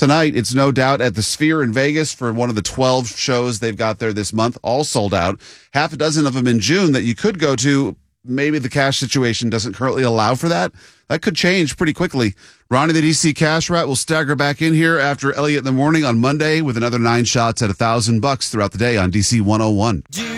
Tonight, it's no doubt at the Sphere in Vegas for one of the 12 shows they've got there this month, all sold out. Half a dozen of them in June that you could go to. Maybe the cash situation doesn't currently allow for that. That could change pretty quickly. Ronnie, the DC Cash Rat, will stagger back in here after Elliott in the Morning on Monday with another 9 shots at $1,000 throughout the day on DC 101.